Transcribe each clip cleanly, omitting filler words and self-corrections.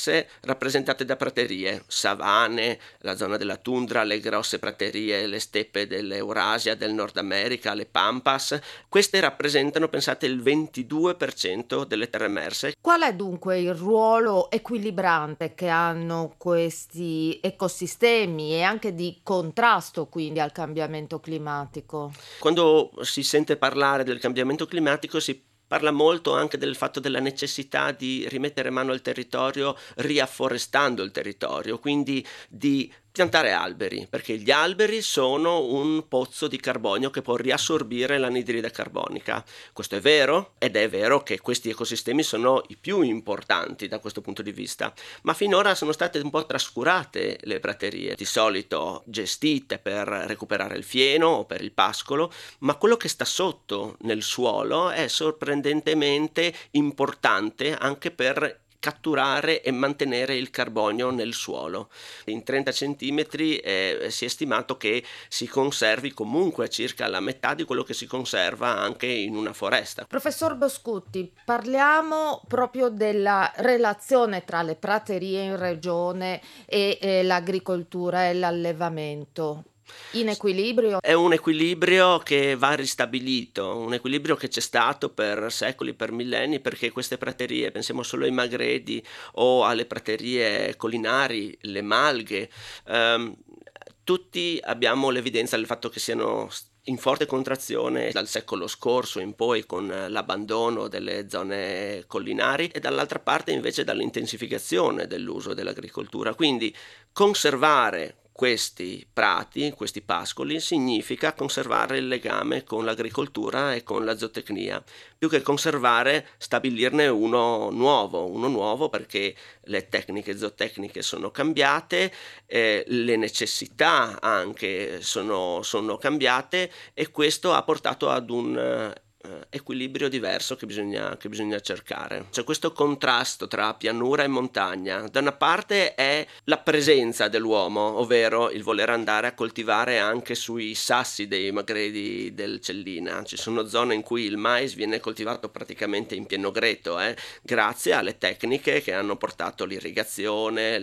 diverse rappresentate da praterie, savane, la zona della tundra, le grosse praterie, le steppe dell'Eurasia, del Nord America, le pampas. Queste rappresentano, pensate, il 22% delle terre emerse. Qual è dunque il ruolo equilibrante che hanno questi ecosistemi e anche di contrasto quindi al cambiamento climatico? Quando si sente parlare del cambiamento climatico si parla molto anche del fatto della necessità di rimettere mano al territorio riafforestando il territorio, quindi di piantare alberi, perché gli alberi sono un pozzo di carbonio che può riassorbire l'anidride carbonica. Questo è vero ed è vero che questi ecosistemi sono i più importanti da questo punto di vista, ma finora sono state un po' trascurate le praterie, di solito gestite per recuperare il fieno o per il pascolo, ma quello che sta sotto nel suolo è sorprendentemente importante anche per catturare e mantenere il carbonio nel suolo. In 30 centimetri si è stimato che si conservi comunque circa la metà di quello che si conserva anche in una foresta. Professor Boscutti, parliamo proprio della relazione tra le praterie in regione e l'agricoltura e l'allevamento. In equilibrio? È un equilibrio che va ristabilito, un equilibrio che c'è stato per secoli, per millenni, perché queste praterie, pensiamo solo ai magreti o alle praterie collinari, le malghe, ehm, tutti abbiamo l'evidenza del fatto che siano in forte contrazione dal secolo scorso in poi con l'abbandono delle zone collinari e dall'altra parte invece dall'intensificazione dell'uso dell'agricoltura. Quindi conservare questi prati, questi pascoli, significa conservare il legame con l'agricoltura e con la zootecnia, più che conservare, stabilirne uno nuovo perché le tecniche zootecniche sono cambiate, le necessità anche sono cambiate e questo ha portato ad un equilibrio diverso che bisogna cercare. C'è questo contrasto tra pianura e montagna. Da una parte è la presenza dell'uomo, ovvero il voler andare a coltivare anche sui sassi dei magreti del Cellina. Ci sono zone in cui il mais viene coltivato praticamente in pieno greto, grazie alle tecniche che hanno portato l'irrigazione,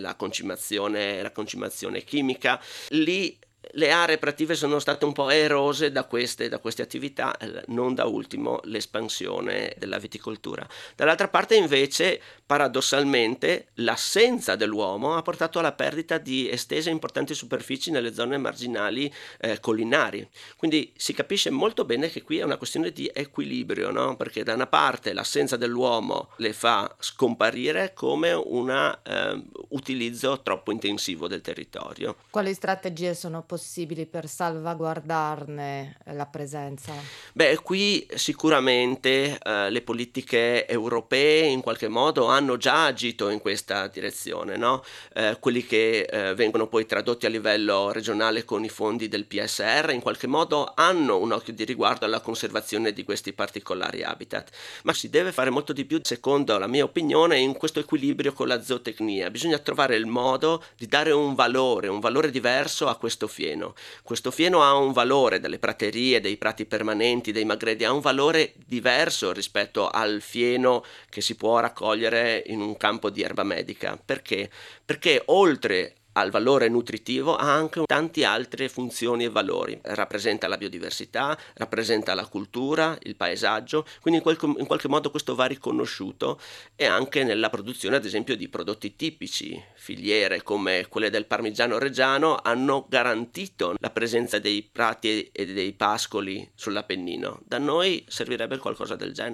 la concimazione chimica. Lì le aree prative sono state un po' erose da queste attività, non da ultimo l'espansione della viticoltura. Dall'altra parte invece, paradossalmente, l'assenza dell'uomo ha portato alla perdita di estese e importanti superfici nelle zone marginali collinari. Quindi si capisce molto bene che qui è una questione di equilibrio, no? Perché da una parte l'assenza dell'uomo le fa scomparire come un utilizzo troppo intensivo del territorio. Quali strategie sono possibili per salvaguardarne la presenza? Beh, qui sicuramente, le politiche europee in qualche modo hanno già agito in questa direzione, no, quelli che, vengono poi tradotti a livello regionale con i fondi del PSR in qualche modo hanno un occhio di riguardo alla conservazione di questi particolari habitat, ma si deve fare molto di più, secondo la mia opinione, in questo equilibrio con la zootecnia. Bisogna trovare il modo di dare un valore diverso a questo fieno. Questo fieno ha un valore delle praterie, dei prati permanenti, dei magreti, ha un valore diverso rispetto al fieno che si può raccogliere in un campo di erba medica. Perché? Perché oltre al valore nutritivo ha anche tanti altre funzioni e valori. Rappresenta la biodiversità, rappresenta la cultura, il paesaggio, quindi in qualche modo questo va riconosciuto e anche nella produzione ad esempio di prodotti tipici. Filiere come quelle del parmigiano reggiano hanno garantito la presenza dei prati e dei pascoli sull'Appennino. Da noi servirebbe qualcosa del genere.